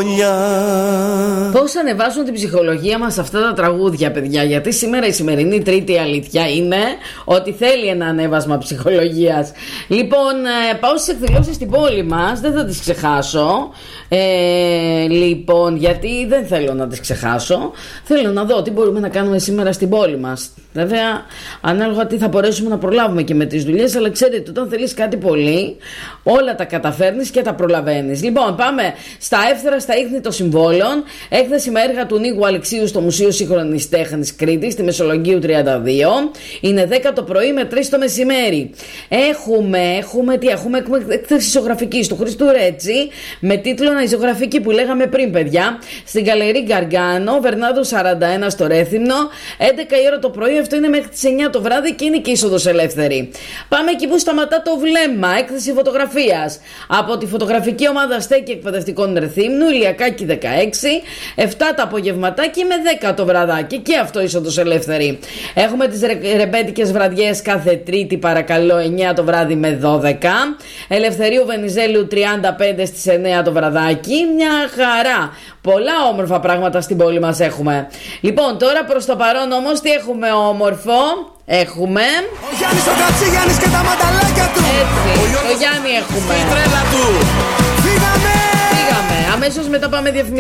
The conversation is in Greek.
γωνιά. Πώς ανεβάζουν την ψυχολογία μας αυτά τα τραγούδια, παιδιά? Γιατί σήμερα η σημερινή Τρίτη αλήθεια είναι ότι θέλει ένα ανέβασμα ψυχολογίας. Λοιπόν, πάω στις εκδηλώσεις στην πόλη μας, δεν θα τις ξεχάσω. Λοιπόν, γιατί δεν θέλω να τις ξεχάσω. Θέλω να δω τι μπορούμε να κάνουμε σήμερα στην πόλη μας. Βέβαια, ανάλογα τι θα μπορέσουμε να προλάβουμε και με τις δουλειές, αλλά ξέρετε, όταν θέλεις κάτι πολύ, όλα τα καταφέρνεις και τα προλαβαίνεις. Λοιπόν, πάμε στα εύθερα, στα ίχνη των συμβόλων. Έκθεση με έργα του Νίκου Αλεξίου στο Μουσείο Σύγχρονης Τέχνης Κρήτης, στη Μεσολογγίου 32. Είναι 10 το πρωί με 3 το μεσημέρι. Έχουμε έκθεση ζωγραφικής του Χριστού Ρέτσι, με τίτλο «Ζωγραφική» που λέγαμε πριν, παιδιά, στην Γκαλερί Γκαργκάνο, Βερνάδο 41 στο Ρέθυμνο, 11 η ώρα το πρωί. Αυτό είναι μέχρι τις 9 το βράδυ και είναι και είσοδος ελεύθερη. Πάμε εκεί που σταματά το βλέμμα. Έκθεση φωτογραφίας από τη φωτογραφική ομάδα Στέκη Εκπαιδευτικών Ρεθύμνου, Ηλιακάκη 16, 7 το απογευματάκι με 10 το βραδάκι, και αυτό είσοδος ελεύθερη. Έχουμε τις ρεμπέτικες βραδιές κάθε Τρίτη, παρακαλώ, 9 το βράδυ με 12. Ελευθερίου Βενιζέλου 35 στις 9 το βραδάκι. Μια χαρά. Πολλά όμορφα πράγματα στην πόλη μας έχουμε. Λοιπόν, τώρα προς το παρόν όμως τι έχουμε όμορφο? Έχουμε ο Γιάννης ο Κατσίγιαννης και τα μανταλάκια του. Έτσι, το Γιάννη έχουμε. Η τρέλα του. Φύγαμε. Αμέσως μετά πάμε διαφημίσεις.